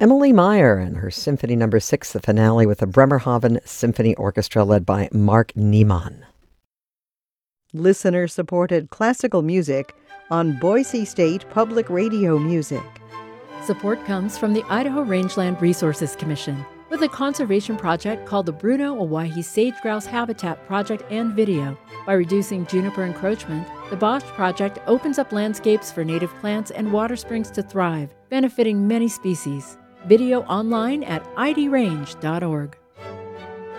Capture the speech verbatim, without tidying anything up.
Emily Meyer and her Symphony Number Six, the finale with the Bremerhaven Symphony Orchestra led by Mark Niemann. Listener-supported classical music on Boise State Public Radio Music. Support comes from the Idaho Rangeland Resources Commission with a conservation project called the Bruno Owyhee Sage Grouse Habitat Project and video. By reducing juniper encroachment, the Bosch Project opens up landscapes for native plants and water springs to thrive, benefiting many species. Video online at I D range dot org.